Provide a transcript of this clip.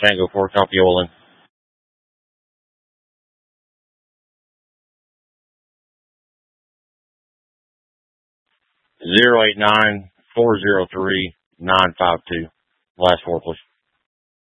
Tango 4, copy oil in. 089-403-952. Last four, please.